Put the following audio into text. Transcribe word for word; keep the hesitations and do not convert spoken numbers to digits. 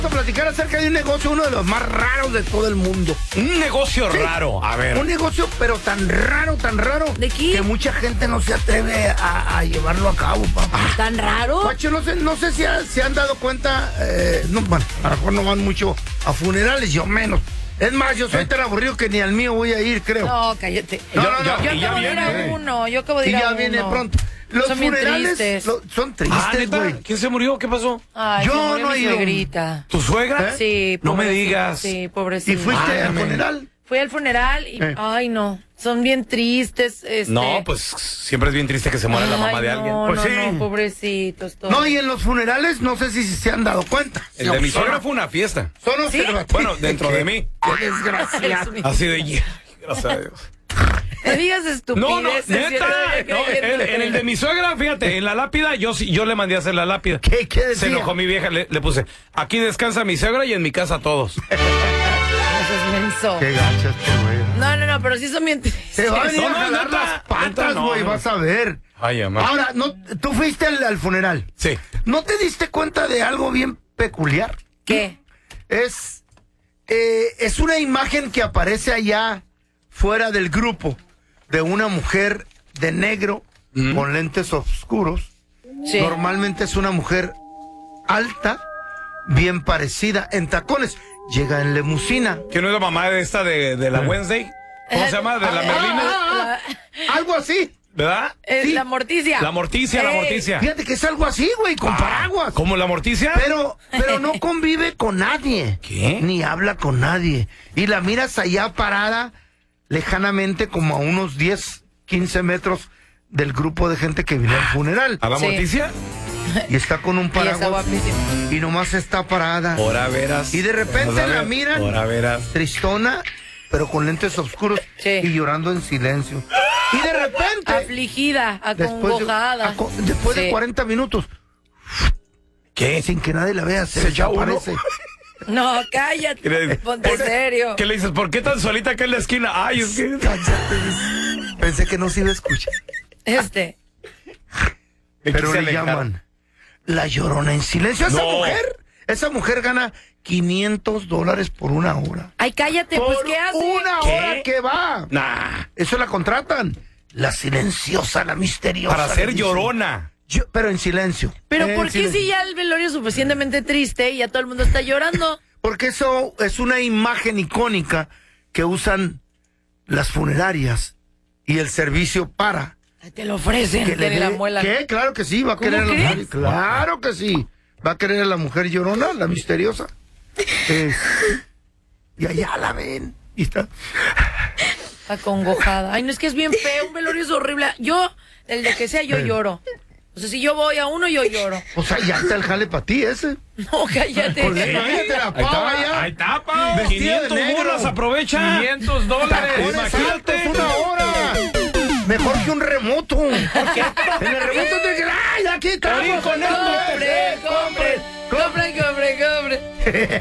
A platicar acerca de un negocio, uno de los más raros de todo el mundo. Un negocio Sí, raro, a ver. Un negocio, pero tan raro, tan raro. ¿De qué? Que mucha gente no se atreve a, a llevarlo a cabo, papá. ¿Tan raro? Pacho, no sé, no sé si ha- se han dado cuenta, eh, no, bueno, a lo mejor no van mucho a funerales, yo menos. Es más, yo soy ¿Eh? tan aburrido que ni al mío voy a ir, creo. No, cállate. No, no, no. Yo Y ya acabo de ir a viene. uno, yo acabo de Y ir a ya uno. viene pronto. Los Son bien funerales tristes. lo- son Ah, tristes, ¿neta? güey. ¿Quién se murió? ¿Qué pasó? Ay, Yo se murió no mi he ido. suegrita. ¿Tu suegra? ¿Eh? Sí, No me pobrecita, digas. Sí, pobrecita. ¿Y fuiste Ah, al me- funeral? Fui al funeral y, Eh. ay, no, son bien tristes. Este... No, pues siempre es bien triste que se muera la mamá Ay, de no, alguien. Pues no, sí. no, pobrecitos todos. No, y en los funerales no sé si se han dado cuenta. El de mi Son- suegra fue una fiesta. Son ¿Sí? observativos. Bueno, dentro de mí. Qué desgracia. Eres un- Así de... Gracias a Dios. Me digas estupideces. No, no, neta. yo estoy No, creyendo. en, en el de mi suegra, fíjate, en la lápida, yo sí- yo le mandé a hacer la lápida. ¿Qué, qué decía? Se enojó mi vieja, le, le puse, aquí descansa mi suegra y en mi casa todos. Eso es menso. Qué gacha este güey. No, no, no, pero sí son bien tristes. Se va a venir No, a no, jalar neta, las patas, neta, no, güey, no. vas a ver. Ay, mamá. Ahora, no, tú fuiste al, al funeral. Sí. ¿No te diste cuenta de algo bien peculiar? ¿Qué? Es, eh, es una imagen que aparece allá fuera del grupo de una mujer de negro Mm. con lentes oscuros. Sí. Normalmente es una mujer alta, bien parecida, en tacones. Llega en limusina. ¿Que no es la mamá de esta de, de la Wednesday? ¿Cómo se llama? De la Merlina. Ah, ah, algo así. ¿Verdad? Eh, Sí. La morticia. La morticia, la Ey. morticia. Fíjate que es algo así, güey, con Ah, paraguas. ¿Cómo la morticia? Pero, pero no convive con nadie. ¿Qué? Ni habla con nadie. Y la miras allá parada, lejanamente, como a unos diez, quince metros del grupo de gente que vino al funeral. ¿A la Sí. morticia? Y está con un Y está paraguas. guapísima. Y nomás está parada. Ahora verás. Y de repente Vamos a la ver. miran. Ahora verás. Tristona, pero con lentes oscuros. Sí. Y llorando en silencio. Y de repente, Afligida, después, de, acongojada. aco- después de Sí. cuarenta minutos, ¿Qué? sin que nadie la vea, se, Se echa uno. desaparece. No, cállate. ¿Qué le- Ponte serio. ¿Qué le dices? ¿Por qué tan solita acá en la esquina? Ay, es que... Pensé que no se iba a escuchar. Este. Me Pero quise le alejar. llaman La Llorona en silencio. Esa No. mujer, esa mujer gana quinientos dólares por una hora. Ay, cállate, pues, Por ¿qué hace? una ¿Qué? hora que va. Nah. Eso la contratan. La silenciosa, la misteriosa. Para le ser dicen. llorona. Yo- pero en silencio. Pero En ¿por qué silencio. si ya el velorio es suficientemente triste y ya todo el mundo está llorando? Porque eso es una imagen icónica que usan las funerarias y el servicio para Ay, te lo ofrecen. que le Tiene la dé- muela. ¿Qué? Claro que sí, va a ¿Cómo querer a la crees? mujer. Claro que sí. Va a querer a la mujer llorona, la misteriosa. Eh, y allá la ven. Y está. Acongojada. Ay, no, es que es bien feo. Un velorio es horrible. Yo, el de que sea, yo Eh. lloro. O sea, si yo voy a uno, yo lloro. O sea, ya está el jale para ti ese. No, cállate. Pues imagínate la Ahí pava está, ya. ahí está, pa. Vestida de quinientos negro. bolas, aprovecha. quinientos dólares. Tacones Imagínate. altos, una hora. Mejor que un remoto. En el remoto te dicen, ¡ay, aquí estamos! Ahí con esto. Compre, compre, compre, compre, compre.